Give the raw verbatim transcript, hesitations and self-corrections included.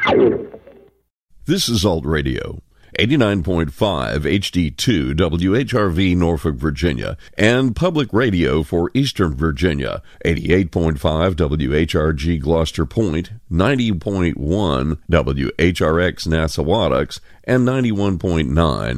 This is Alt Radio, eighty-nine point five H D two W H R V Norfolk, Virginia, and Public Radio for Eastern Virginia, eighty-eight point five W H R G Gloucester Point, ninety point one W H R X Nassawadox, and ninety-one point nine